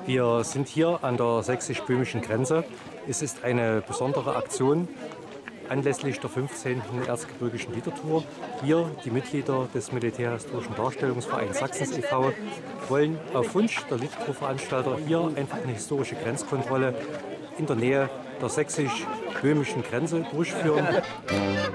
Wir sind hier an der sächsisch-böhmischen Grenze. Es ist eine besondere Aktion anlässlich der 15. Erzgebirgischen Liedertour. Wir, die Mitglieder des Militärhistorischen Darstellungsvereins Sachsens e.V., wollen auf Wunsch der Liedertourveranstalter hier einfach eine historische Grenzkontrolle in der Nähe der sächsisch-böhmischen Grenze durchführen.